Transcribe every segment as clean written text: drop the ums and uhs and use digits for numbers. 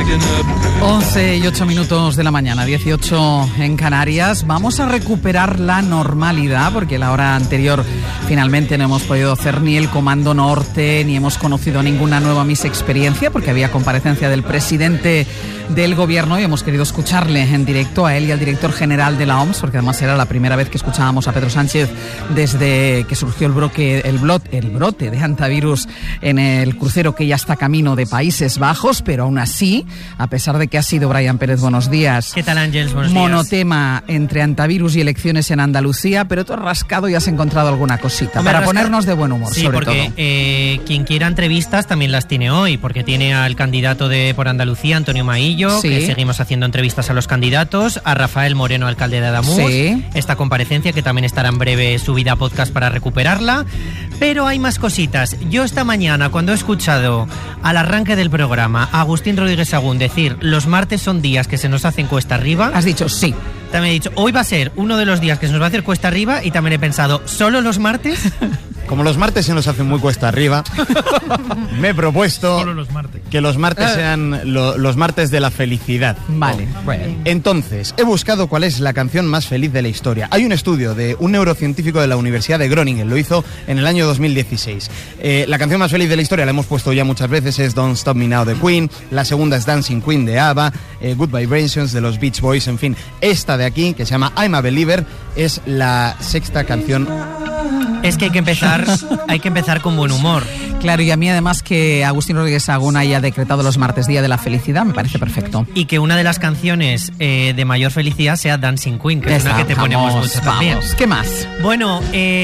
11:08 de la mañana, 18 en Canarias. Vamos a recuperar la normalidad porque la hora anterior finalmente no hemos podido hacer ni el Comando Norte, ni hemos conocido ninguna nueva Miss Experiencia porque había comparecencia del presidente del gobierno y hemos querido escucharle en directo a él y al director general de la OMS, porque además era la primera vez que escuchábamos a Pedro Sánchez desde que surgió el brote de hantavirus en el crucero que ya está camino de Países Bajos, pero aún así, a pesar de que ha sido Brian Pérez, buenos días. ¿Qué tal, Ángels? Buenos días. Monotema entre hantavirus y elecciones en Andalucía, pero tú has rascado y has encontrado alguna cosita para ponernos de buen humor, sí, sobre porque, todo. Quien quiera entrevistas también las tiene hoy, porque tiene al candidato por Andalucía, Antonio Maillo, sí, que seguimos haciendo entrevistas a los candidatos, a Rafael Moreno, alcalde de Adamuz, sí, esta comparecencia que también estará en breve subida a podcast para recuperarla, pero hay más cositas. Yo esta mañana, cuando he escuchado al arranque del programa a Agustín Rodríguez Sagún decir los martes son días que se nos hacen cuesta arriba, has dicho sí. También he dicho, hoy va a ser uno de los días que se nos va a hacer cuesta arriba, y también he pensado, ¿solo los martes? Como los martes se nos hacen muy cuesta arriba, me he propuesto que los martes sean los martes de la felicidad. Vale, bueno. Entonces, he buscado cuál es la canción más feliz de la historia. Hay un estudio de un neurocientífico de la Universidad de Groningen, lo hizo en el año 2016. La canción más feliz de la historia la hemos puesto ya muchas veces, es Don't Stop Me Now de Queen, la segunda es Dancing Queen de ABBA, Good Vibrations de los Beach Boys, en fin. Esta de aquí, que se llama I'm a Believer, es la sexta canción. Es que hay que empezar con buen humor. Claro, y a mí además que Agustín Rodríguez Sagún haya decretado los martes Día de la Felicidad me parece perfecto. Y que una de las canciones de mayor felicidad sea Dancing Queen, que es una que te ponemos mucho también. ¿Qué más? Bueno,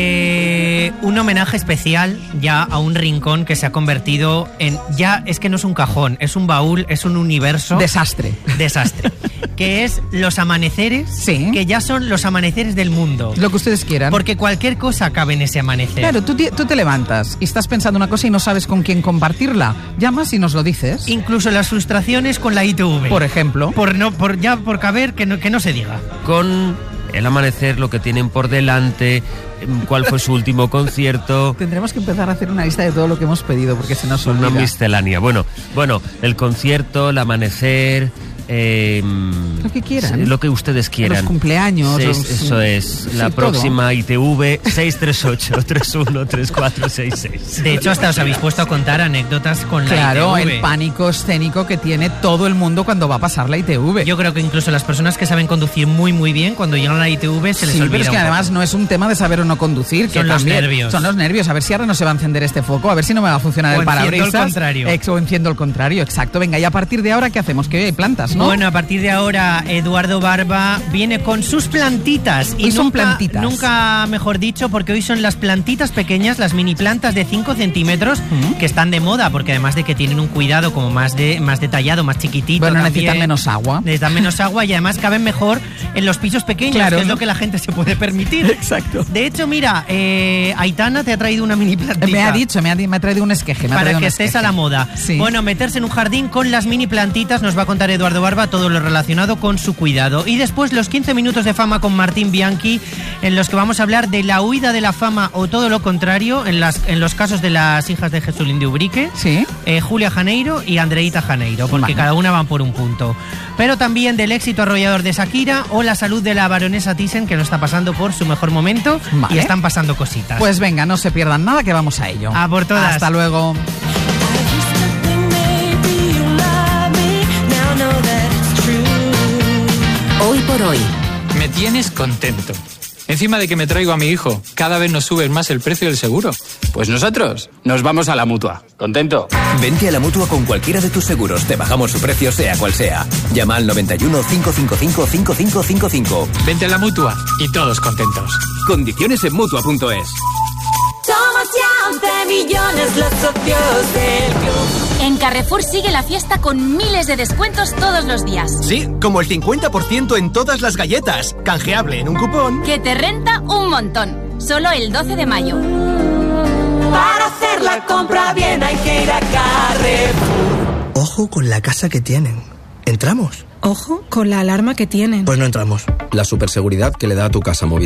un homenaje especial ya a un rincón que se ha convertido en... Ya es que no es un cajón, es un baúl, es un universo... Desastre. Que es los amaneceres, sí, que ya son los amaneceres del mundo. Lo que ustedes quieran. Porque cualquier cosa cabe en ese amanecer. Claro, tú te levantas y estás pensando una cosa y no sabes con quién compartirla. Llamas y nos lo dices. Incluso las frustraciones con la ITV. Por ejemplo. Por caber, que no se diga. Con el amanecer, lo que tienen por delante, cuál fue su último concierto. Tendremos que empezar a hacer una lista de todo lo que hemos pedido porque se nos olvida. Una miscelánea. Bueno, el concierto, el amanecer... lo que quieran. Lo que ustedes quieran. Los cumpleaños. Eso es. La próxima ITV 638-313466. De hecho, hasta os habéis puesto a contar anécdotas con la ITV. Claro, el pánico escénico que tiene todo el mundo cuando va a pasar la ITV. Yo creo que incluso las personas que saben conducir muy muy bien, cuando llegan a la ITV se les olvida. Pero es que además no es un tema de saber o no conducir. Son los nervios. Son los nervios. A ver si ahora no se va a encender este foco, a ver si no me va a funcionar el parabrisas. O enciendo el contrario, exacto. Venga, y a partir de ahora, ¿qué hacemos? Que hoy hay plantas, ¿no? Bueno, a partir de ahora, Eduardo Barba viene con sus plantitas. Y son plantitas. Nunca mejor dicho, porque hoy son las plantitas pequeñas, las mini plantas de 5 centímetros, que están de moda, porque además de que tienen un cuidado como más detallado, más chiquitito. Bueno, también, necesitan menos agua. Necesitan menos agua y además caben mejor en los pisos pequeños, claro, que es lo que la gente se puede permitir. Exacto. De hecho, mira, Aitana te ha traído una mini plantita. Me ha traído un esqueje. Para que estés a la moda. Sí. Bueno, meterse en un jardín con las mini plantitas, nos va a contar Eduardo Barba todo lo relacionado con su cuidado. Y después los 15 minutos de fama con Martín Bianchi, en los que vamos a hablar de la huida de la fama o todo lo contrario, en los casos de las hijas de Jesulín de Ubrique, sí, Julia Janeiro y Andreita Janeiro, porque cada una van por un punto. Pero también del éxito arrollador de Shakira o la salud de la baronesa Thyssen, que no está pasando por su mejor momento, y están pasando cositas. Pues venga, no se pierdan nada, que vamos a ello. A por todas. Hasta luego. Hoy por hoy. Me tienes contento. Encima de que me traigo a mi hijo, cada vez nos subes más el precio del seguro. Pues nosotros nos vamos a la Mutua. ¿Contento? Vente a la Mutua con cualquiera de tus seguros. Te bajamos su precio sea cual sea. Llama al 91 555 5555. Vente a la Mutua y todos contentos. Condiciones en Mutua.es. Somos ya 11 millones los socios del club. En Carrefour sigue la fiesta con miles de descuentos todos los días. Sí, como el 50% en todas las galletas. Canjeable en un cupón que te renta un montón. Solo el 12 de mayo. Para hacer la compra bien hay que ir a Carrefour. Ojo con la casa que tienen. ¿Entramos? Ojo con la alarma que tienen. Pues no entramos. La superseguridad que le da a tu casa Movistar